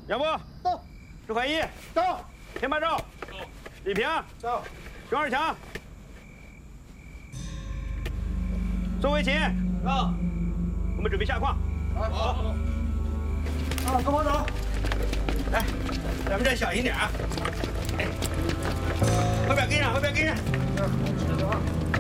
杨波到， 石怀一到， 田八照到， 李平到， 熊二强，宋维勤到， 我们准备下矿。 好。 啊，跟我走。 来，咱们这小心点啊！后边跟上，后边跟上。 知道。